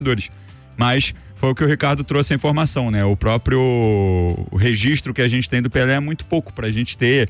Mas foi o que o Ricardo trouxe a informação, né? O próprio registro que a gente tem do Pelé é muito pouco pra gente ter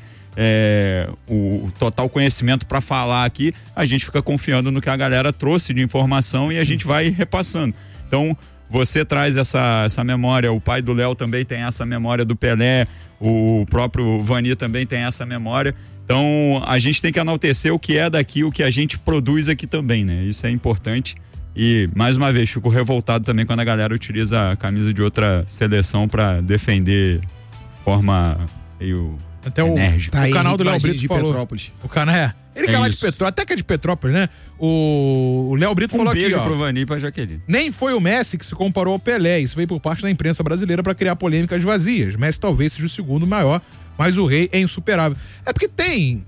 o total conhecimento para falar aqui. A gente fica confiando no que a galera trouxe de informação e a gente vai repassando. Então, você traz essa memória, o pai do Léo também tem essa memória do Pelé, o próprio Vani também tem essa memória. Então, a gente tem que enaltecer o que é daqui, o que a gente produz aqui também, né? Isso é importante. E, mais uma vez, fico revoltado também quando a galera utiliza a camisa de outra seleção para defender de forma meio até enérgica. O canal do Léo Brito falou. Petrópolis. O canal ele que é lá de Petrópolis, até que é de Petrópolis, né? O Léo Brito falou aqui, ó. Beijo pro Vani e pra Jaqueline. Nem foi o Messi que se comparou ao Pelé. Isso veio por parte da imprensa brasileira para criar polêmicas vazias. Messi talvez seja o segundo maior, mas o rei é insuperável. É porque tem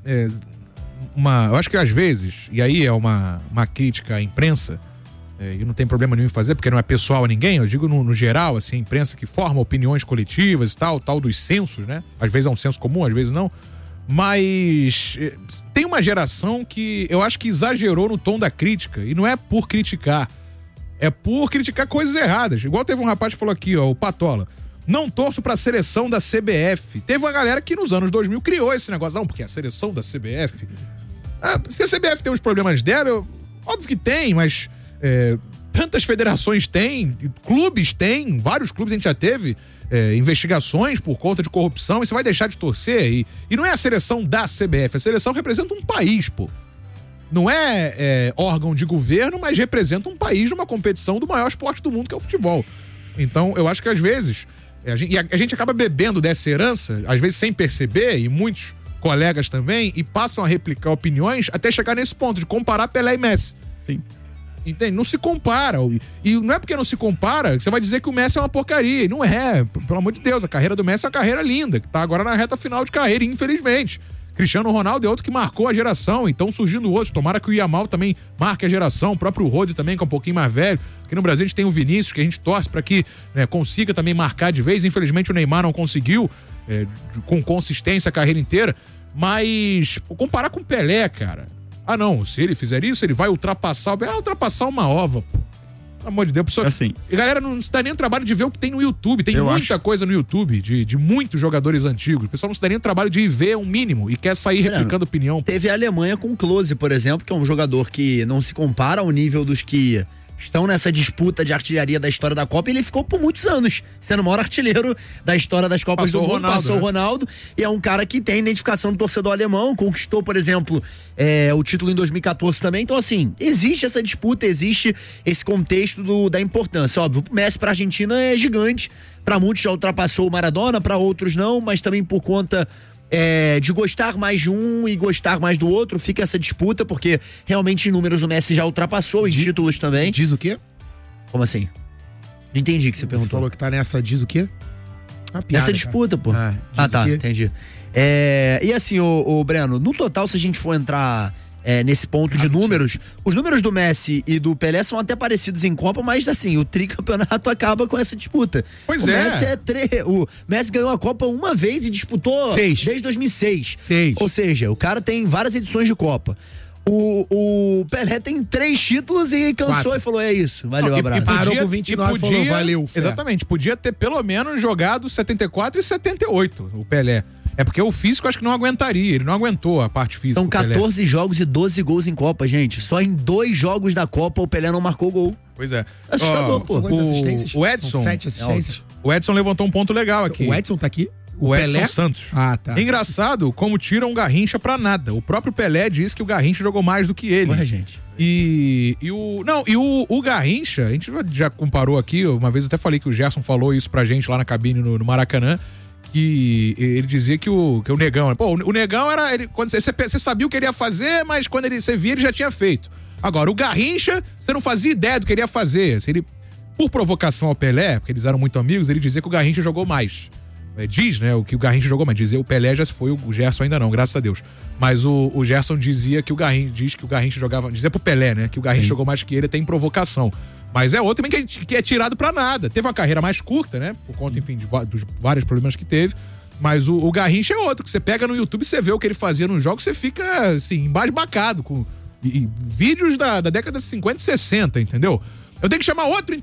eu acho que às vezes, e aí é uma crítica à imprensa, e não tem problema nenhum em fazer, porque não é pessoal a ninguém, eu digo no geral, assim, a imprensa que forma opiniões coletivas e tal dos censos, né? Às vezes é um senso comum, às vezes não. Mas tem uma geração que eu acho que exagerou no tom da crítica, e não é por criticar, é por criticar coisas erradas. Igual teve um rapaz que falou aqui, ó, o Patola, não torço pra seleção da CBF. Teve uma galera que nos anos 2000 criou esse negócio, não, porque a seleção da CBF... se a CBF tem os problemas dela, óbvio que tem, mas tantas federações têm, clubes têm, vários clubes a gente já teve investigações por conta de corrupção, e você vai deixar de torcer, e não é a seleção da CBF, a seleção representa um país, pô. Não é órgão de governo, mas representa um país numa competição do maior esporte do mundo, que é o futebol. Então, eu acho que às vezes, a gente acaba bebendo dessa herança, às vezes sem perceber, e muitos colegas também, e passam a replicar opiniões até chegar nesse ponto de comparar Pelé e Messi. Sim. Entende? Não se compara. E não é porque não se compara que você vai dizer que o Messi é uma porcaria. E não é. Pelo amor de Deus, a carreira do Messi é uma carreira linda, que tá agora na reta final de carreira, infelizmente. Cristiano Ronaldo é outro que marcou a geração, então surgindo outros. Tomara que o Yamal também marque a geração, o próprio Rodi também, que é um pouquinho mais velho. Aqui no Brasil a gente tem o Vinícius, que a gente torce para que consiga também marcar de vez. Infelizmente o Neymar não conseguiu, com consistência a carreira inteira. Mas comparar com o Pelé, cara... não, se ele fizer isso, ele vai ultrapassar uma ova, pô. Pelo amor de Deus, pessoal. Assim, e galera, não se dá nem o trabalho de ver o que tem no YouTube. Tem muita coisa no YouTube de muitos jogadores antigos. O pessoal não se dá nem o trabalho de ver um mínimo e quer sair replicando opinião. Teve a Alemanha com o Klose, por exemplo, que é um jogador que não se compara ao nível dos que estão nessa disputa de artilharia da história da Copa, e ele ficou por muitos anos sendo o maior artilheiro da história das Copas do Mundo, passou o Ronaldo, e é um cara que tem identificação do torcedor alemão, conquistou, por exemplo, o título em 2014 também. Então, assim, existe essa disputa, existe esse contexto da importância. Óbvio, o Messi pra Argentina é gigante, pra muitos já ultrapassou o Maradona, pra outros não, mas também por conta de gostar mais de um e gostar mais do outro, fica essa disputa, porque realmente em números o Messi já ultrapassou, em títulos também. Diz o quê? Como assim? Não entendi o que você perguntou. Você falou que tá nessa, diz o quê? Nessa disputa, pô. Tá, entendi. E assim, o Breno, no total, se a gente for entrar nesse ponto de números, os números do Messi e do Pelé são até parecidos em Copa, mas assim, o tricampeonato acaba com essa disputa. Pois o Messi ganhou a Copa uma vez e disputou desde 2006. Ou seja, o cara tem várias edições de Copa. O Pelé tem 3 títulos e cansou e falou, é isso, valeu, abraço. E parou com 29 e falou, valeu. Exatamente, podia ter pelo menos jogado 74 e 78, o Pelé. É porque o físico acho que não aguentaria, ele não aguentou a parte física. São 14 jogos e 12 gols em Copa, gente. Só em 2 jogos da Copa o Pelé não marcou gol. Pois é. Assustador, pô. O Edson. São 7 assistências. O Edson levantou um ponto legal aqui. O Edson tá aqui? O Edson Pelé? Santos. Tá. Engraçado como tiram o Garrincha pra nada. O próprio Pelé disse que o Garrincha jogou mais do que ele. Ué, gente. O Garrincha, a gente já comparou aqui, uma vez eu até falei que o Gerson falou isso pra gente lá na cabine no Maracanã, que ele dizia que o Negão... Pô, o Negão era... quando você sabia o que ele ia fazer, mas quando você via, ele já tinha feito. Agora, o Garrincha, você não fazia ideia do que ele ia fazer. Por provocação ao Pelé, porque eles eram muito amigos, ele dizia que o Garrincha jogou mais. Diz, né, o que o Garrincha jogou, mas dizer o Pelé já se foi, o Gerson ainda não, graças a Deus. Mas o Gerson dizia que o Garrincha jogava, dizia pro Pelé, né, que o Garrincha jogou mais que ele, tem provocação. Mas é outro também que é tirado pra nada. Teve uma carreira mais curta, né, por conta, enfim, dos vários problemas que teve. Mas o Garrincha é outro, que você pega no YouTube, você vê o que ele fazia nos jogos, você fica, assim, embasbacado com vídeos da década de 50 e 60, entendeu? Eu tenho que chamar outro